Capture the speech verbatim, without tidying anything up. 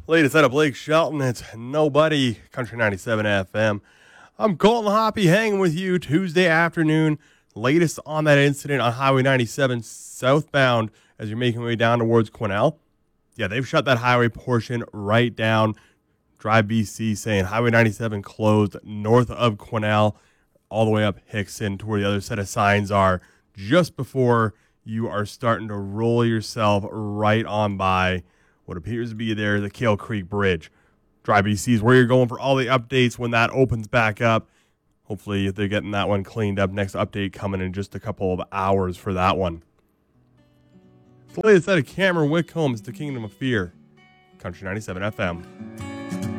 Latest out of Blake Shelton, it's Nobody, Country ninety-seven F M. I'm Colton Hoppy hanging with you Tuesday afternoon. Latest on that incident on Highway ninety-seven southbound as you're making your way down towards Quesnel. Yeah, they've shut that highway portion right down. Drive B C saying Highway ninety-seven closed north of Quesnel all the way up Hickson to where the other set of signs are just before you are starting to roll yourself right on by what appears to be there, the Kale Creek Bridge. Drive B C is where you're going for all the updates when that opens back up. Hopefully they're getting that one cleaned up. Next update coming in just a couple of hours for that one. It's the latest out of Cameron Whitcomb. It's the Kingdom of Fear. Country ninety-seven F M.